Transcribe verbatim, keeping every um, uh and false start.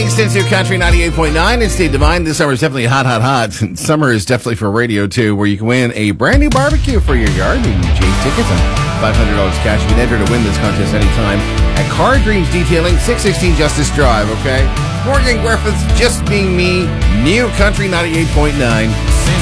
mixed into Country ninety-eight point nine. It's Steve Devine. This summer is definitely hot, hot, hot. Summer is definitely for radio, too, where you can win a brand new barbecue for your yard. You can chase tickets and five hundred dollars cash. You can enter to win this contest anytime at Car Dreams Detailing, six sixteen Justice Drive, okay? Morgan Griffiths, Just Being Me, New Country ninety-eight point nine.